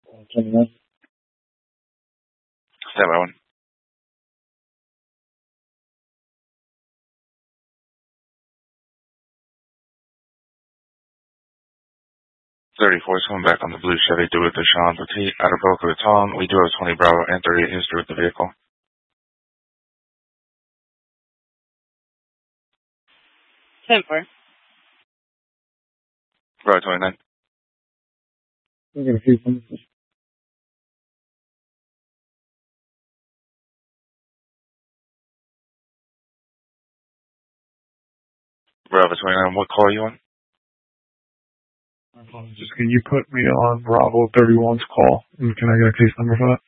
29. Stand by one. .34 is coming back on the blue Chevy Dewey Deshaun Petit out of Boca Raton. We do have 20 Bravo and 38 history with the vehicle. 10-4. Bravo 29. I'm going to see some. Bravo 29, what call are you on? Just can you put me on Bravo 31's call? And can I get a case number for that?